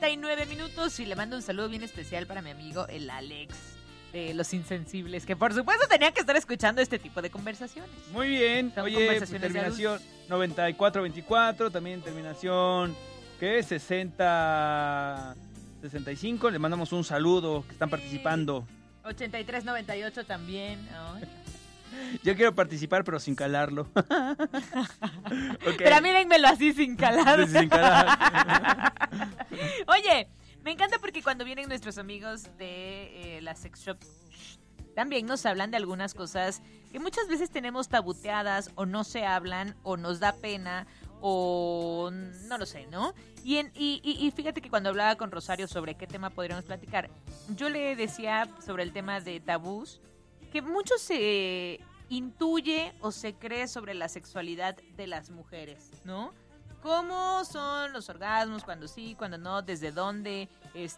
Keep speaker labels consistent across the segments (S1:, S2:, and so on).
S1: 9:39 y le mando un saludo bien especial para mi amigo el Alex de Los Insensibles, que por supuesto tenía que estar escuchando este tipo de conversaciones.
S2: Muy bien.
S1: Son
S2: Oye,
S1: conversaciones
S2: terminación 9424, también terminación, ¿qué? 6065, le mandamos un saludo, que están participando.
S1: 8398 también. Ay.
S2: Yo quiero participar, pero sin calarlo. Okay.
S1: Pero mírenmelo así sin calar.
S2: Sin calar.
S1: Oye, me encanta porque cuando vienen nuestros amigos de la sex shop, también nos hablan de algunas cosas que muchas veces tenemos tabuteadas o no se hablan o nos da pena o no lo sé, ¿no? Y fíjate que cuando hablaba con Rosario sobre qué tema podríamos platicar, yo le decía sobre el tema de tabús, que mucho se intuye o se cree sobre la sexualidad de las mujeres, ¿no? ¿Cómo son los orgasmos? ¿Cuándo sí? ¿Cuándo no? ¿Desde dónde?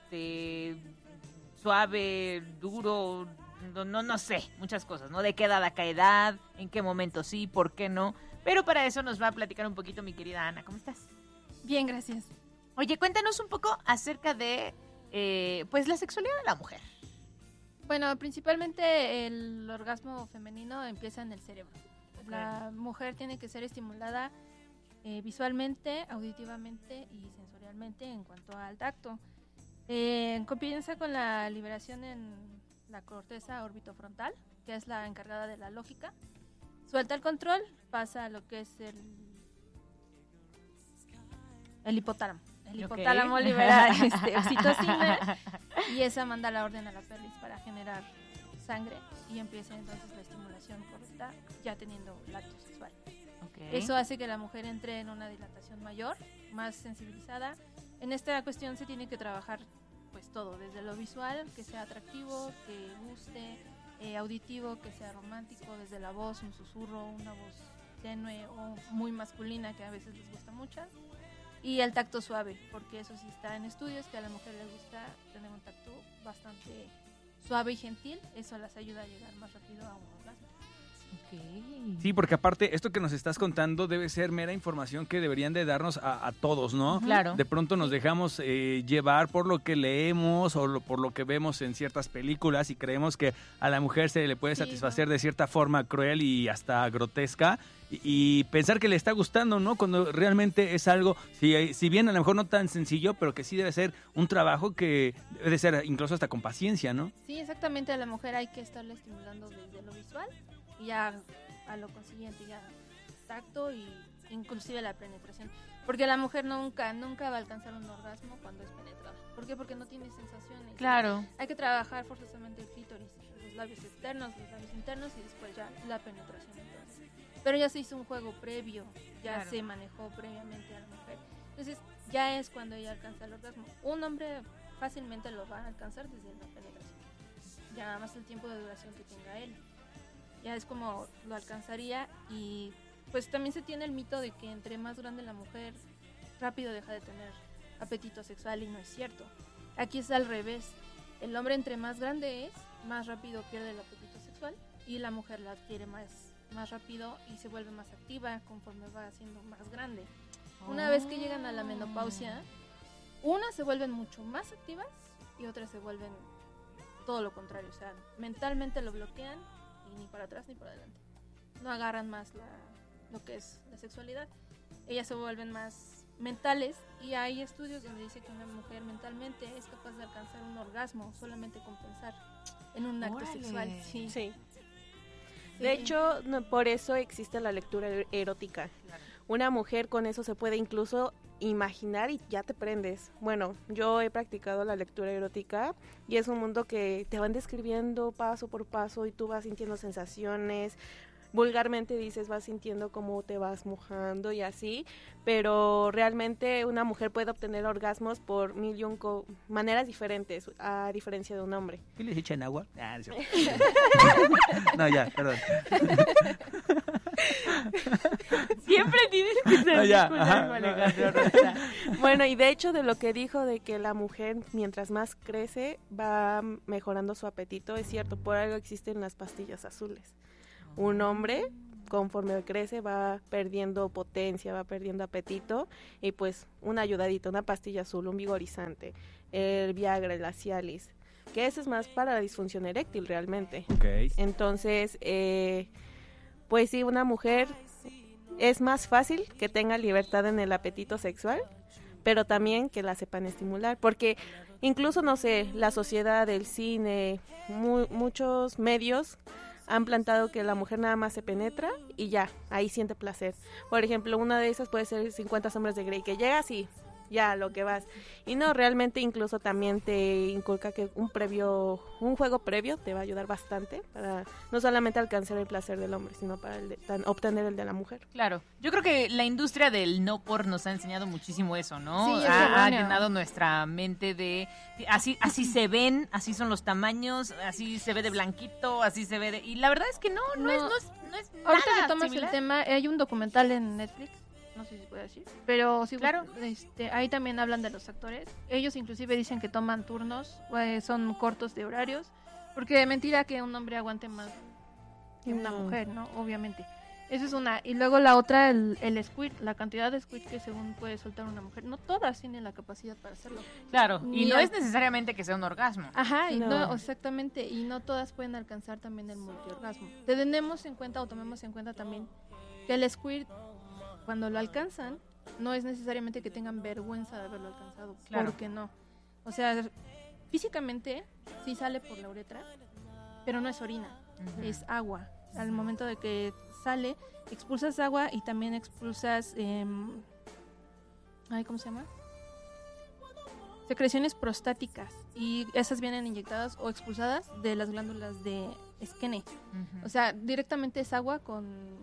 S1: Suave, duro, no sé, muchas cosas, ¿no? ¿De qué edad a qué edad? ¿En qué momento sí? ¿Por qué no? Pero para eso nos va a platicar un poquito mi querida Ana. ¿Cómo estás?
S3: Bien, gracias.
S1: Oye, cuéntanos un poco acerca de, pues, la sexualidad de la mujer.
S3: Bueno, principalmente el orgasmo femenino empieza en el cerebro. Okay. La mujer tiene que ser estimulada visualmente, auditivamente y sensorialmente en cuanto al tacto. Comienza con la liberación en la corteza orbitofrontal, que es la encargada de la lógica. Suelta el control, pasa a lo que es el hipotálamo. El hipotálamo libera oxitocina y esa manda la orden a la pelvis para generar sangre y empieza entonces la estimulación correcta ya teniendo el acto sexual. Okay. Eso hace que la mujer entre en una dilatación mayor, más sensibilizada. En esta cuestión se tiene que trabajar pues todo, desde lo visual, que sea atractivo, que guste, auditivo, que sea romántico, desde la voz, un susurro, una voz tenue o muy masculina que a veces les gusta mucho. Y el tacto suave, porque eso sí está en estudios, que a la mujer le gusta tener un tacto bastante suave y gentil. Eso las ayuda a llegar más rápido a un orgasmo.
S1: Okay.
S2: Sí, porque aparte, esto que nos estás contando debe ser mera información que deberían de darnos a todos, ¿no?
S1: Claro.
S2: De pronto nos dejamos llevar por lo que leemos o por lo que vemos en ciertas películas y creemos que a la mujer se le puede satisfacer de cierta forma cruel y hasta grotesca y pensar que le está gustando, ¿no? Cuando realmente es algo, si bien a lo mejor no tan sencillo, pero que sí debe ser un trabajo que debe de ser incluso hasta con paciencia, ¿no?
S3: Sí, exactamente, a la mujer hay que estarle estimulando desde lo visual y ya a lo consiguiente ya tacto y inclusive la penetración, porque la mujer nunca va a alcanzar un orgasmo cuando es penetrada. ¿Por qué? Porque no tiene sensaciones.
S1: Claro.
S3: Hay que trabajar forzosamente el clítoris, los labios externos, los labios internos y después ya la penetración entonces. Pero ya se hizo un juego previo, ya se manejó previamente a la mujer. Entonces ya es cuando ella alcanza el orgasmo. Un hombre fácilmente lo va a alcanzar desde la penetración. Ya nada más el tiempo de duración que tenga él. Ya es como lo alcanzaría y pues también se tiene el mito de que entre más grande la mujer, rápido deja de tener apetito sexual y no es cierto. Aquí es al revés. El hombre entre más grande es, más rápido pierde el apetito sexual y la mujer la adquiere más rápido y se vuelve más activa conforme va siendo más grande. Una vez que llegan a la menopausia, unas se vuelven mucho más activas y otras se vuelven todo lo contrario. O sea, mentalmente lo bloquean y ni para atrás ni para adelante. No agarran más lo que es la sexualidad. Ellas se vuelven más mentales y hay estudios donde dice que una mujer mentalmente es capaz de alcanzar un orgasmo solamente con pensar en un acto sexual.
S4: Sí. De hecho, por eso existe la lectura erótica. Claro. Una mujer con eso se puede incluso imaginar y ya te prendes. Bueno, yo he practicado la lectura erótica y es un mundo que te van describiendo paso por paso y tú vas sintiendo sensaciones. Vulgarmente dices, vas sintiendo cómo te vas mojando y así, pero realmente una mujer puede obtener orgasmos por mil y un maneras diferentes, a diferencia de un hombre.
S2: ¿Qué les echan agua? No, ya, perdón.
S1: Siempre tienes que ser
S4: Bueno, y de hecho de lo que dijo de que la mujer mientras más crece va mejorando su apetito, es cierto, por algo existen las pastillas azules. Un hombre conforme crece va perdiendo potencia, va perdiendo apetito, y pues una ayudadita, una pastilla azul, un vigorizante, el Viagra, el Cialis, que ese es más para la disfunción eréctil realmente.
S2: Okay.
S4: Entonces, pues sí, una mujer es más fácil que tenga libertad en el apetito sexual, pero también que la sepan estimular, porque incluso, no sé, la sociedad, el cine, muchos medios han plantado que la mujer nada más se penetra y ya, ahí siente placer. Por ejemplo, una de esas puede ser 50 sombras de Grey, que llegas y ya, lo que vas. Y no, realmente incluso también te inculca que un juego previo te va a ayudar bastante para no solamente alcanzar el placer del hombre, sino para obtener el de la mujer.
S1: Claro, yo creo que la industria del no por nos ha enseñado muchísimo eso, ¿no?
S3: Sí,
S1: ha llenado nuestra mente de así se ven, así son los tamaños, así se ve de blanquito, así se ve de... Y la verdad es que no es
S3: ahorita
S1: nada
S3: que tomas
S1: similar.
S3: el tema, hay un documental en Netflix, no sé si se puede decir, pero sí,
S1: claro.
S3: Ahí también hablan de los actores. Ellos inclusive dicen que toman turnos, son cortos de horarios, porque mentira que un hombre aguante más que una mujer, ¿no? Obviamente. Eso es una. Y luego la otra, el squirt, la cantidad de squirt que según puede soltar una mujer. No todas tienen la capacidad para hacerlo.
S1: Claro, y
S3: Ni
S1: no es necesariamente que sea un orgasmo.
S3: Ajá, y
S4: No.
S3: no, exactamente, y no todas pueden alcanzar también el multiorgasmo. Tenemos en cuenta o tomemos en cuenta también que el squirt, cuando lo alcanzan, no es necesariamente que tengan vergüenza de haberlo alcanzado,
S1: Claro.
S3: porque no. O sea, físicamente sí sale por la uretra, pero no es orina, es agua. Al momento de que sale, expulsas agua y también expulsas, ¿cómo se llama? Secreciones prostáticas, y esas vienen inyectadas o expulsadas de las glándulas de Skene. O sea, directamente es agua con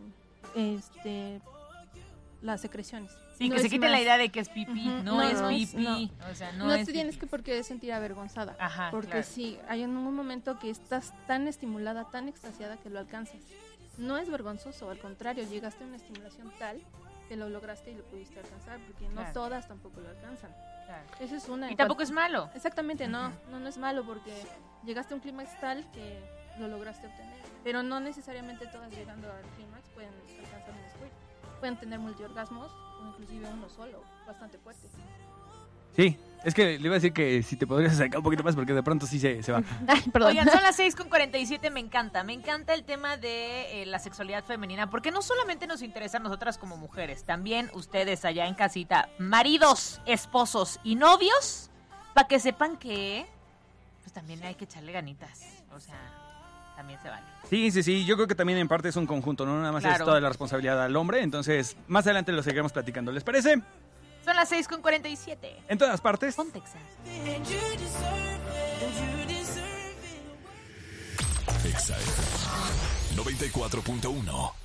S3: las secreciones.
S1: Sí,
S3: No
S1: que se
S3: es
S1: quite la
S3: más.
S1: idea de que es pipí,
S3: Ujú.
S1: no,
S3: No,
S1: es
S3: no es-
S1: pipí, o sea, no
S3: No
S1: es
S3: te tienes
S1: pipí.
S3: que por qué sentir avergonzada.
S1: Ajá,
S3: Porque
S1: claro.
S3: sí, hay en un momento que estás tan estimulada, tan extasiada que lo alcanzas. No es vergonzoso, al contrario, llegaste a una estimulación tal que lo lograste y lo pudiste alcanzar, porque no
S1: Claro.
S3: todas tampoco lo alcanzan.
S1: Claro.
S3: Esa es una.
S1: Y tampoco es malo.
S3: Exactamente, no,
S1: Ujú.
S3: no es malo porque llegaste a un clímax tal que lo lograste obtener. Pero no necesariamente todas llegando al clímax pueden alcanzar un squirt. Pueden tener multiorgasmos o inclusive uno solo, bastante fuerte.
S2: Sí, es que le iba a decir que si te podrías acercar un poquito más porque de pronto sí se va.
S3: Ay, perdón.
S1: Oigan, son las 6:47, me encanta el tema de la sexualidad femenina, porque no solamente nos interesa a nosotras como mujeres, también ustedes allá en casita, maridos, esposos y novios, para que sepan que pues también hay que echarle ganitas, o sea, también se vale.
S2: Sí, yo creo que también en parte es un conjunto, no nada más
S1: Claro.
S2: es toda la responsabilidad al hombre, entonces más adelante lo seguiremos platicando, ¿les parece?
S1: Son las 6:47.
S2: En todas partes.
S1: Con Texas.
S5: Exa FM 94.1